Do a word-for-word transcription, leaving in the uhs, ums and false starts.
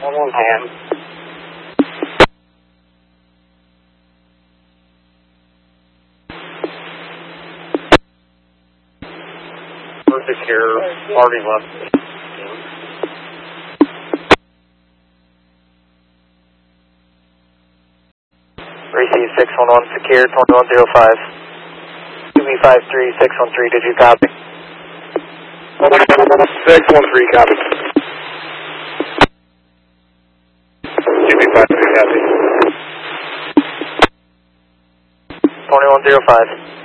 One one hand. We're secure. Already left. Receive six one one secure, twenty-one zero five. two B five three, six one three, did you copy? six one three, copy. two B five three, copy. twenty-one zero five.